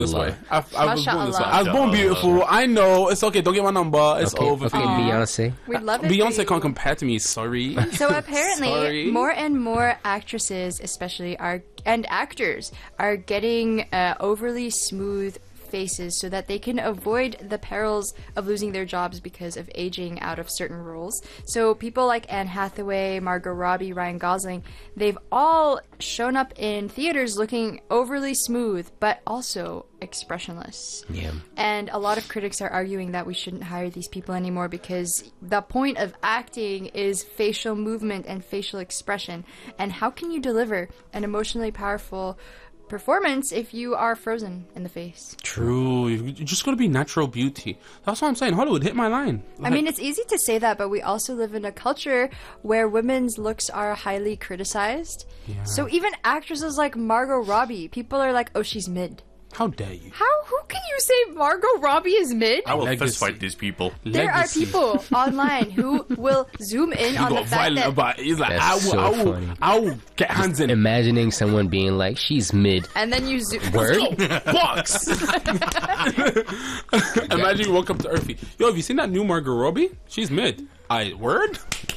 this way. I was born this way. Mashallah. I was born beautiful. I know. It's okay. Don't get my number. It's over. Okay, for you. Beyonce. We'd love it. for Beyonce you. can't compare to me. Sorry. So apparently, Sorry. more and more actresses, especially and actors, are getting overly smooth faces so that they can avoid the perils of losing their jobs because of aging out of certain roles. So people like Anne Hathaway, Margot Robbie, Ryan Gosling, they've all shown up in theaters looking overly smooth, but also expressionless. Yeah. And a lot of critics are arguing that we shouldn't hire these people anymore because the point of acting is facial movement and facial expression. And how can you deliver an emotionally powerful performance if you are frozen in the face? True. You just gotta be natural beauty. That's what I'm saying. Hollywood, hit my line. I mean, it's easy to say that, but we also live in a culture where women's looks are highly criticized. Yeah. So even actresses like Margot Robbie, people are like, oh, she's mid. How dare you? Who can you say Margot Robbie is mid? I will Legacy. fist fight these people. There are Legacy. people online who will zoom in He on the got fact violent that, about it. He's like, That's so funny. I will get hands in. Imagining someone being like, she's mid. and then you zoom. Word? Box. Imagine you woke up to Earthy. Yo, have you seen that new Margot Robbie? She's mid. Word?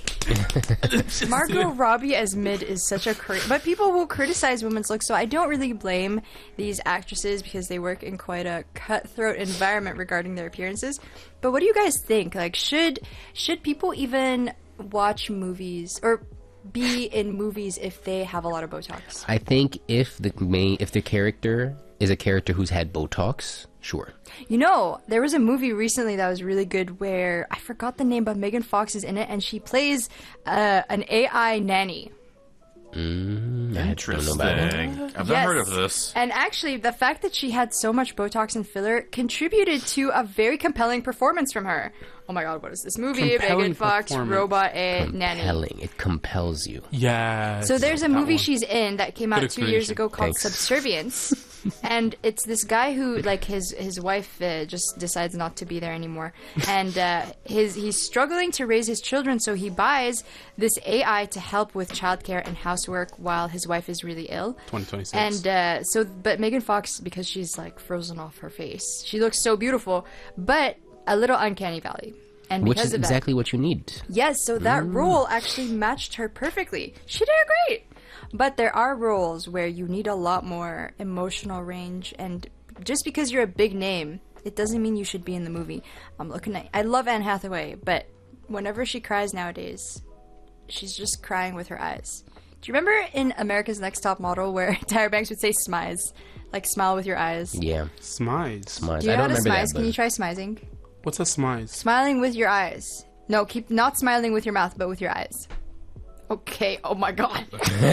Margot Robbie as mid is such a but people will criticize women's looks, so I don't really blame these actresses because they work in quite a cutthroat environment regarding their appearances. But what do you guys think? Like, should people even watch movies or be in movies if they have a lot of Botox? I think if the character is a character who's had Botox, sure. You know, there was a movie recently that was really good where I forgot the name, but Megan Fox is in it and she plays an AI nanny. I don't know Interesting. about that. I've not heard of this. And actually, the fact that she had so much Botox and filler contributed to a very compelling performance from her. Oh my god, what is this movie? Compelling Megan Fox, performance. robot nanny. Compelling. It compels you. Yeah. So there's a movie she's in that came out Good 2 years explanation. ago called Thanks. Subservience. And it's this guy who, like, his wife just decides not to be there anymore. And he's struggling to raise his children, so he buys this AI to help with childcare and housework while his wife is really ill. 2026. And but Megan Fox, because she's, like, frozen off her face, she looks so beautiful, but a little uncanny valley. And Which because is of that, exactly what you need. yes, so that role actually matched her perfectly. She did great. But there are roles where you need a lot more emotional range, and just because you're a big name, it doesn't mean you should be in the movie. I love Anne Hathaway, but whenever she cries nowadays, she's just crying with her eyes. Do you remember in America's Next Top Model where Tyra Banks would say smize? Like, smile with your eyes. Yeah. Smize. Smize. Do you I know don't how to remember smize? that. Can you But try smizing? What's a smize? Smiling with your eyes. No, keep not smiling with your mouth, but with your eyes. Okay, oh my god.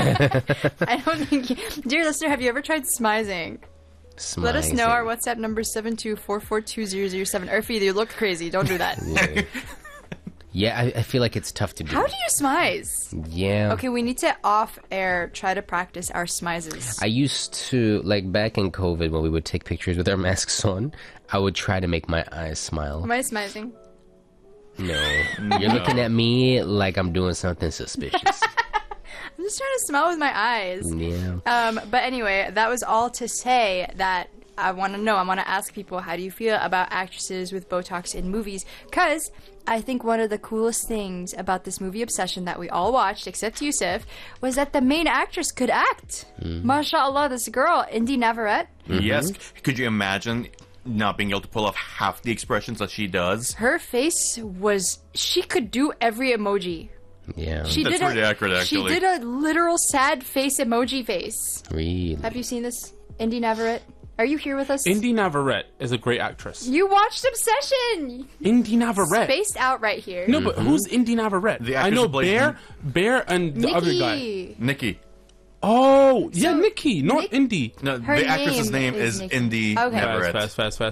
I don't think... Dear listener, have you ever tried smizing? Let us know. Our WhatsApp number is 724420007. Urfi, you look crazy. Don't do that. Yeah, I feel like it's tough to do. How do you smize? Yeah. Okay, we need to off-air try to practice our smizes. I used to, like, back in COVID when we would take pictures with our masks on, I would try to make my eyes smile. Am I smizing? No. You're looking at me like I'm doing something suspicious. I'm just trying to smile with my eyes. Yeah. But anyway, that was all to say that I want to ask people, how do you feel about actresses with Botox in movies? Because I think one of the coolest things about this movie Obsession that we all watched, except Yusuf, was that the main actress could act. MashaAllah, this girl, Indy Navarrete. Yes. Could you imagine not being able to pull off half the expressions that she does? Her face she could do every emoji. Yeah. She That's did pretty accurate, actually. She did a literal sad face emoji face. Really? Have you seen this? Indy Navarrete? Are you here with us? Indy Navarrete is a great actress. You watched Obsession! Indy Navarrete. Spaced out right here. No, but who's Indy Navarrete? The I actress know who played Bear and the other guy. Nikki. Oh, yeah, So, Nikki, not Indy. No, Her the actress's name name is is Nikki. Indy Okay. Navarrete.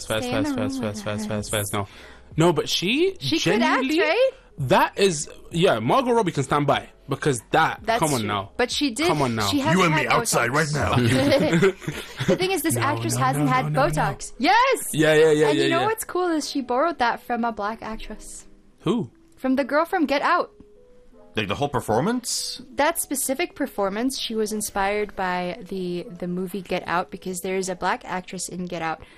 Fast. No, but she could act, genuinely, right? That is, yeah, Margot Robbie can stand by because That's come on true. now. But she did. Come on now. She You hasn't and me had outside Botox. right now. The thing is, this actress hasn't had Botox. Yes! Yeah. And you know what's cool is she borrowed that from a black actress. Who? From the girl from Get Out. Like the whole performance? That specific performance, she was inspired by the movie Get Out, because there's a black actress in Get Out